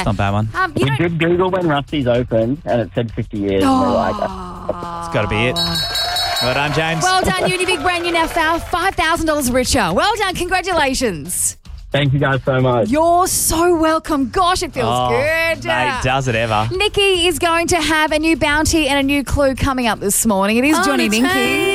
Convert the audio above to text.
It's not a bad one. We did Google when Rusty's opened, and it said 50 years. And we're like, It's got to be it. Well done, James. Well done, Univic brand. You're now $5,000 richer. Well done. Congratulations. thank you guys so much. You're so welcome. Gosh, it feels good. Mate, does it ever. Nikki is going to have a new bounty and a new clue coming up this morning. It is Johnny Ninky.